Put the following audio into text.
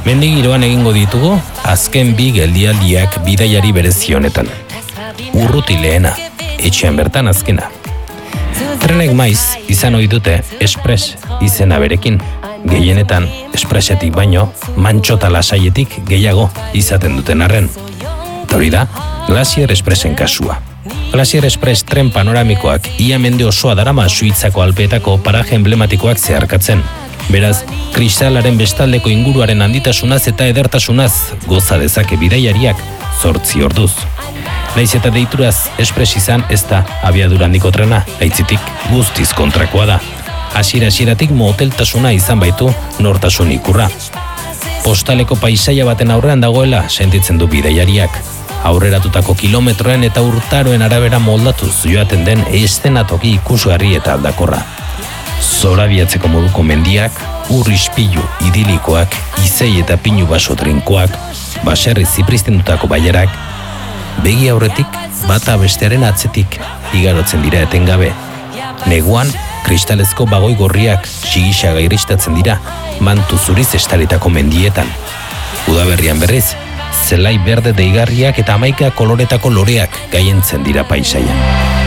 Mendi giroan egingo ditugu, azken bi geldialdiak bidaiari berezi honetan. Urruti lehena, etxean bertan azkena. Trenek maiz izan ohi dute Express izena berekin. Gehienetan, Expressetik baino, mantxota lasaietik gehiago izaten duten arren. Eta hori da, Glacier Expressen kasua. Glacier Express tren panoramikoak ia mende osoa darama Suitzako alpeetako paraje emblematikoak zeharkatzen. Beraz, kristalaren bestaldeko inguruaren handitasunaz eta edertasunaz goza dezake bidaiariak 8 orduz. Naiz eta deituraz Express izan ez da abiadura handiko trena, aitzitik guztiz kontrakoa da. Hasieratik moteltasuna izan baitu nortasun ikurra. Postaleko paisaia baten aurrean dagoela sentitzen du bidaiariak. Aurreratutako kilometroen eta urtaroen arabera moldatuz joaten den eszenatoki ikusgarri eta aldakorra. Zorabiatzeko moduko mendiak, ur ispilu idilikoak, izei eta pinu baso trinkoak, baserri zipristendutako bailarak, begi aurretik bata bestearen atzetik igarotzen dira etengabe. Neguan, kristalezko bagoi gorriak sigisa gairistatzen dira, mantu zuriz estalitako mendietan. Udaberrian berriz, zelai berde deigarriak eta 11 koloretako loreak gaientzen dira paisaian.